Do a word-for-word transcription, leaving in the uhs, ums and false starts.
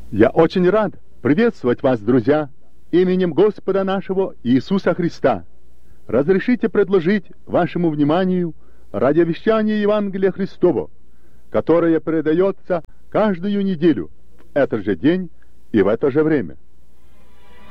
Я очень рад приветствовать вас, друзья, именем Господа нашего Иисуса Христа. Разрешите предложить вашему вниманию радиовещание Евангелия Христова, которое передается каждую неделю в этот же день и в это же время.